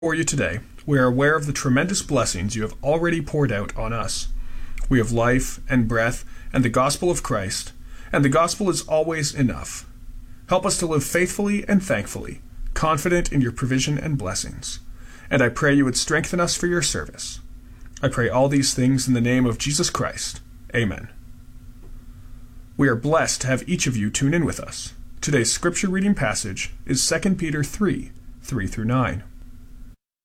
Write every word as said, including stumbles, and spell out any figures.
For you today, we are aware of the tremendous blessings you have already poured out on us. We have life and breath and the gospel of Christ, and the gospel is always enough. Help us to live faithfully and thankfully, confident in your provision and blessings. And I pray you would strengthen us for your service. I pray all these things in the name of Jesus Christ. Amen. We are blessed to have each of you tune in with us. Today's scripture reading passage is Second Peter three, three through nine.